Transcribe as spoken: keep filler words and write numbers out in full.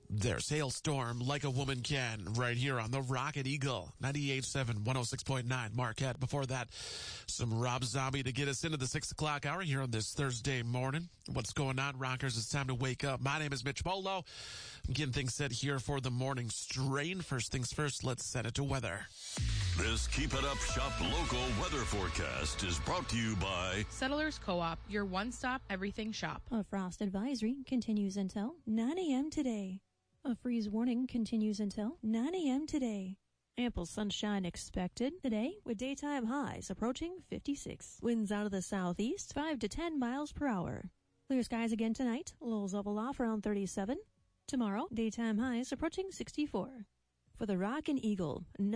There's Hailstorm Like a Woman Can right here on the Rocket Eagle, ninety-eight point seven, one oh six point nine Marquette. Before that, some Rob Zombie to get us into the six o'clock hour here on this Thursday morning. What's going on, rockers? It's time to wake up. My name is Mitch Polo. I'm getting things set here for the morning strain. First things first, let's set it to weather. This Keep It Up Shop local weather forecast is brought to you by Settlers Co-op, your one-stop everything shop. A frost advisory continues until nine a.m. today. A freeze warning continues until nine a.m. today. Ample sunshine expected today with daytime highs approaching fifty-six. Winds out of the southeast, five to ten miles per hour. Clear skies again tonight. Lows level off around thirty-seven. Tomorrow, daytime highs approaching sixty-four. For the Rock and Eagle,